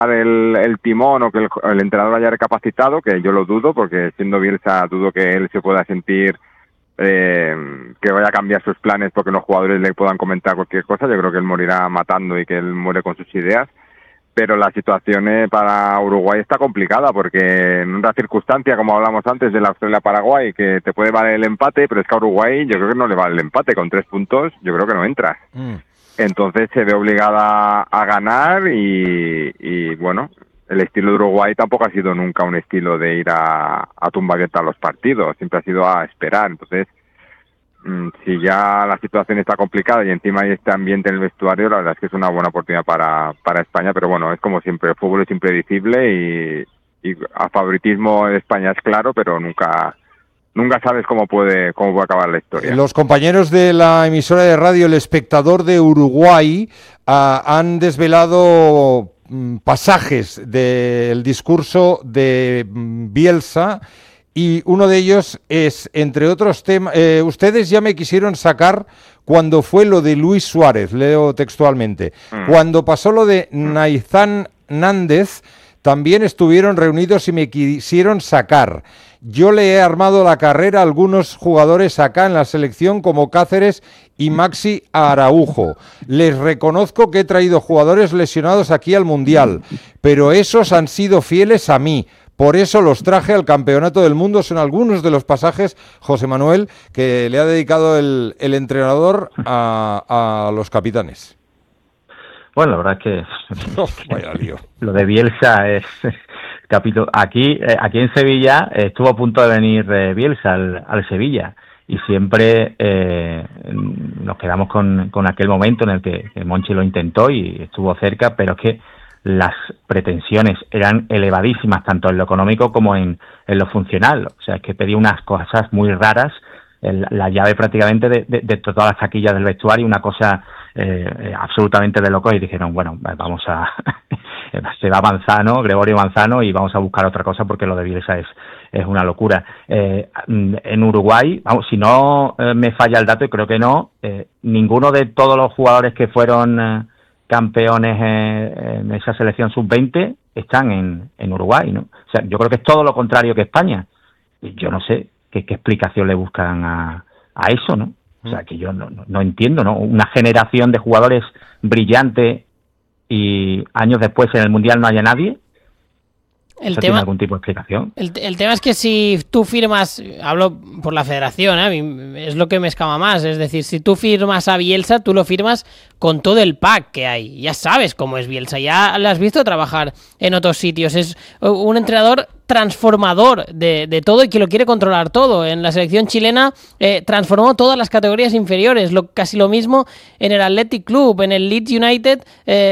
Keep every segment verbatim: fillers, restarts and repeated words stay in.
el, el timón o que el, el entrenador haya recapacitado, que yo lo dudo, porque siendo Bielsa dudo que él se pueda sentir eh, que vaya a cambiar sus planes porque los jugadores le puedan comentar cualquier cosa. Yo creo que él morirá matando y que él muere con sus ideas. Pero la situación eh, para Uruguay está complicada porque en una circunstancia, como hablamos antes, del Australia-Paraguay, que te puede valer el empate, pero es que a Uruguay yo creo que no le vale el empate. Con tres puntos yo creo que no entras. Mm. Entonces se ve obligada a ganar y, y, bueno, el estilo de Uruguay tampoco ha sido nunca un estilo de ir a, a tumbagueta a los partidos, siempre ha sido a esperar. Entonces, si ya la situación está complicada y encima hay este ambiente en el vestuario, la verdad es que es una buena oportunidad para, para España, pero bueno, es como siempre, el fútbol es impredecible y, y a favoritismo de España es claro, pero nunca nunca sabes cómo puede cómo puede acabar la historia. Los compañeros de la emisora de radio El Espectador de Uruguay uh, han desvelado um, pasajes del discurso de um, Bielsa. Y uno de ellos es, entre otros temas, eh, ustedes ya me quisieron sacar cuando fue lo de Luis Suárez, leo textualmente. Mm. Cuando pasó lo de Naizan Nández, también estuvieron reunidos y me quisieron sacar. Yo le he armado la carrera a algunos jugadores acá en la selección como Cáceres y Maxi Araujo. Les reconozco que he traído jugadores lesionados aquí al Mundial, pero esos han sido fieles a mí. Por eso los traje al Campeonato del Mundo. Son algunos de los pasajes, José Manuel, que le ha dedicado el, el entrenador a, a los capitanes. Bueno, la verdad es que oh, vaya lío. Lo de Bielsa es capítulo. Aquí, eh, aquí en Sevilla eh, estuvo a punto de venir eh, Bielsa al, al Sevilla y siempre eh, nos quedamos con, con aquel momento en el que, que Monchi lo intentó y estuvo cerca, pero es que las pretensiones eran elevadísimas tanto en lo económico como en, en lo funcional. O sea, es que pedía unas cosas muy raras, el, la llave prácticamente de, de, de todas las taquillas del vestuario, una cosa eh, absolutamente de locos, y dijeron, bueno, vamos a se va Manzano, Gregorio Manzano, y vamos a buscar otra cosa porque lo de Bielsa es, es una locura. Eh, en Uruguay, vamos, si no eh, me falla el dato, y creo que no, eh, ninguno de todos los jugadores que fueron eh, campeones eh, en esa selección sub veinte están en, en Uruguay, ¿no? O sea, yo creo que es todo lo contrario que España. Y yo no sé qué, qué explicación le buscan a, a eso, ¿no? O sea, que yo no, no, no entiendo, ¿no? Una generación de jugadores brillante y años después en el Mundial no haya nadie. El ¿Eso tema, tiene algún tipo de explicación? El, el tema es que si tú firmas, hablo por la federación, ¿eh? A mí es lo que me escama más, es decir, si tú firmas a Bielsa, tú lo firmas con todo el pack que hay. Ya sabes cómo es Bielsa, ya lo has visto trabajar en otros sitios. Es un entrenador transformador de, de todo y que lo quiere controlar todo. En la selección chilena eh, transformó todas las categorías inferiores, lo, casi lo mismo en el Athletic Club, en el Leeds United.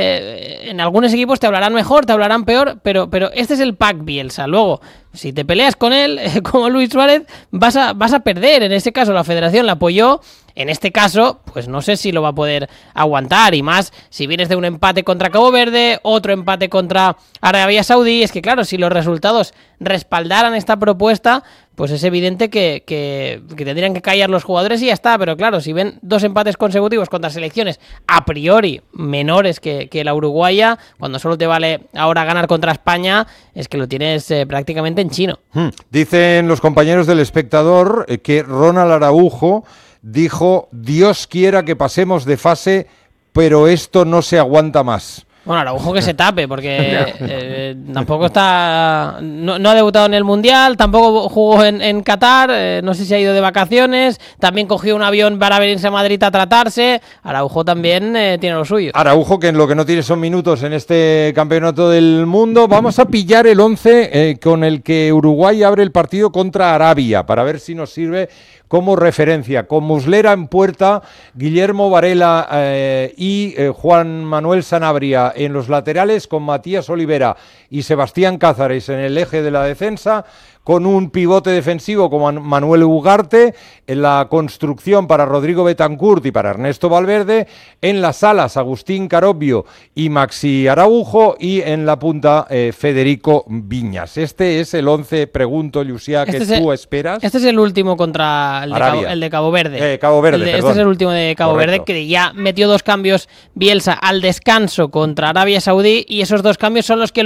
Eh, en algunos equipos te hablarán mejor, te hablarán peor, pero, pero este es el pack Bielsa. Luego, si te peleas con él, eh, como Luis Suárez, vas a, vas a perder. En este caso la federación la apoyó. En este caso, pues no sé si lo va a poder aguantar, y más si vienes de un empate contra Cabo Verde, otro empate contra Arabia Saudí. Es que claro, si los resultados respaldaran esta propuesta, pues es evidente que, que, que tendrían que callar los jugadores y ya está. Pero claro, si ven dos empates consecutivos contra selecciones a priori menores que, que la uruguaya, cuando solo te vale ahora ganar contra España, es que lo tienes eh, prácticamente en chino. Hmm. Dicen los compañeros del Espectador eh, que Ronald Araujo dijo: Dios quiera que pasemos de fase, pero esto no se aguanta más. Bueno, Araujo que se tape, porque eh, tampoco está... No, no ha debutado en el Mundial, tampoco jugó en, en Qatar, eh, no sé si ha ido de vacaciones, también cogió un avión para venirse a Madrid a tratarse. Araujo también eh, tiene lo suyo. Araujo, que en lo que no tiene son minutos en este Campeonato del Mundo. Vamos a pillar el once eh, con el que Uruguay abre el partido contra Arabia, para ver si nos sirve como referencia. Con Muslera en puerta, Guillermo Varela eh, y eh, Juan Manuel Sanabria en los laterales, con Matías Olivera y Sebastián Cázares en el eje de la defensa, con un pivote defensivo como Manuel Ugarte, en la construcción para Rodrigo Betancourt y para Ernesto Valverde, en las alas Agustín Carobbio y Maxi Araujo, y en la punta eh, Federico Viñas. Este es el once, pregunto, Llucia, que este tú el, esperas. Este es el último contra el de, Cabo, el de Cabo Verde. Eh, Cabo Verde, de, perdón. Este es el último de Cabo Correcto. Verde, que ya metió dos cambios Bielsa al descanso contra Arabia Saudí, y esos dos cambios son los que